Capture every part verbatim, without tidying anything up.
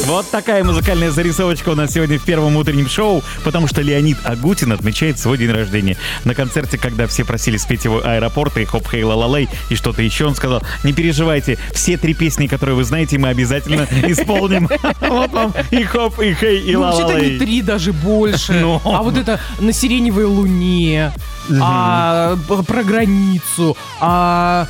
Вот такая музыкальная зарисовочка у нас сегодня в первом утреннем шоу, потому что Леонид Агутин отмечает свой день рождения. На концерте, когда все просили спеть его «Аэропорты», «Хоп, хей, ла-ла-лей» и что-то еще, он сказал: не переживайте, все три песни, которые вы знаете, мы обязательно исполним. Вот вам и «Хоп», и «Хей», и «ла-ла-лей». Вообще-то не три, даже больше. А вот это «На сиреневой луне», про границу, а...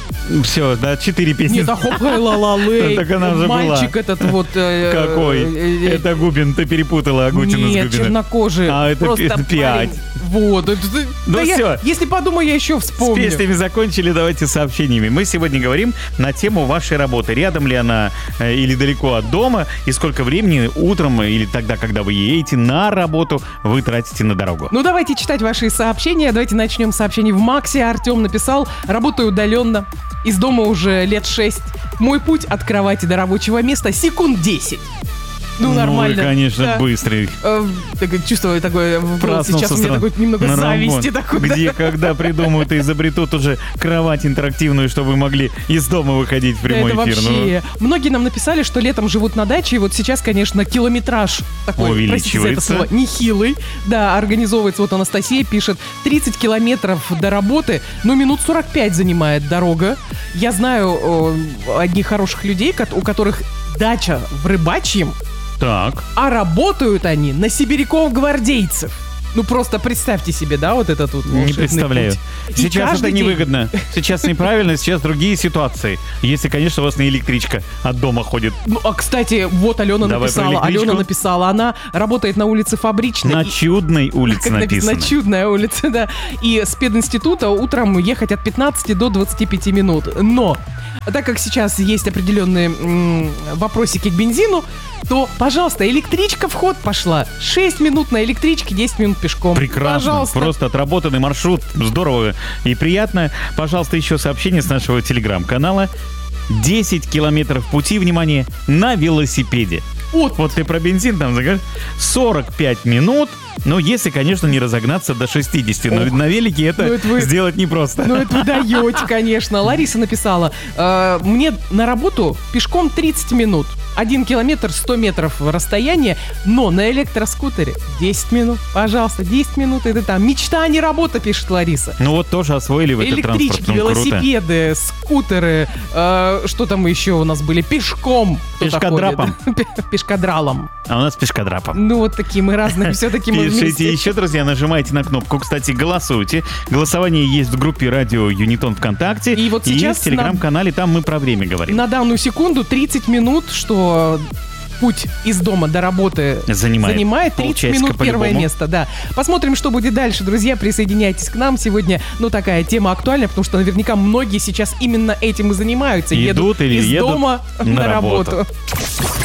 Все, да, четыре песни. Нет, а «Хоп, хей, ла-ла-лей», так она уже мальчик была. этот вот... Э, Какой? Э, э, это Губин, ты перепутала Агутина с Нет, Губиным. чернокожий. А, это просто пять. Вот. Это, Ну да все. Я, если подумаю, я еще вспомню. С песнями закончили, давайте сообщениями. Мы сегодня говорим на тему вашей работы. Рядом ли она э, или далеко от дома? И сколько времени утром или тогда, когда вы едете на работу, вы тратите на дорогу? Ну, давайте читать ваши сообщения. Давайте начнем с сообщений в Максе. Артем написал: работаю удаленно. Из дома уже лет шесть. Мой путь от кровати до рабочего места секунд десять. Ну, нормально. Ну, конечно, да. быстрый. Э, так, чувствую такое в голосе. Сейчас у меня сразу такой немного на зависти. рамбон. Такой, Где, да. когда придумают и изобретут уже кровать интерактивную, чтобы вы могли из дома выходить в прямой Это эфир. вообще... Ну, Многие нам написали, что летом живут на даче, и вот сейчас, конечно, километраж такой, простите за это слово, нехилый. Да, организовывается. Вот Анастасия пишет: тридцать километров до работы, ну, минут сорок пять занимает дорога. Я знаю э, одних хороших людей, у которых дача в Рыбачьем, так. а работают они на сибиряков-гвардейцев. Ну, просто представьте себе, да, вот этот вот волшебный Не представляю. путь. Сейчас это день... невыгодно. Сейчас неправильно, сейчас другие ситуации. Если, конечно, у вас не электричка от дома ходит. Ну, а, кстати, вот Алена Давай написала. Алена написала, она работает на улице Фабричной. На и... Чудной улице как написано. написано. Чудная улица, да. И с пединститута утром ехать от пятнадцати до двадцати пяти минут. Но, так как сейчас есть определенные м- вопросики к бензину, то, пожалуйста, электричка в ход пошла. шесть минут на электричке, десять минут пешком. Прекрасно. Пожалуйста. Просто отработанный маршрут. Здорово и приятно. Пожалуйста, еще сообщение с нашего телеграм-канала. десять километров пути, внимание, на велосипеде. Вот. Вот ты про бензин там заговоришь. сорок пять минут. Ну, если, конечно, не разогнаться до шестидесяти. Но Ох. на велике это, Ну, это вы... сделать непросто. Ну, это вы даете, конечно. Лариса написала: э, мне на работу пешком тридцать минут. Один километр, сто метров расстояние, но на электроскутере десять минут. Пожалуйста, десять минут, это там. Мечта, а не работа, пишет Лариса. Ну вот тоже освоили в этот транспорт. Электрички, Ну, круто. велосипеды, скутеры, э, что там еще у нас были? Пешком. кто-то Пешкодрапом. ходит. Пешкодралом. А у нас пешкодрапом. Ну вот такие мы разные, все-таки мы Пишите вместе. еще, друзья, нажимайте на кнопку. Кстати, голосуйте. Голосование есть в группе радио Юнитон ВКонтакте. И вот сейчас в телеграм-канале, там мы про время говорим. На данную секунду тридцать минут, что путь из дома до работы Занимает, занимает тридцать минут, первое по-любому. место, да. Посмотрим, что будет дальше, друзья. Присоединяйтесь к нам. Сегодня, ну, такая тема актуальная, потому что наверняка многие сейчас именно этим и занимаются. Идут едут или из едут дома на на работу. работу.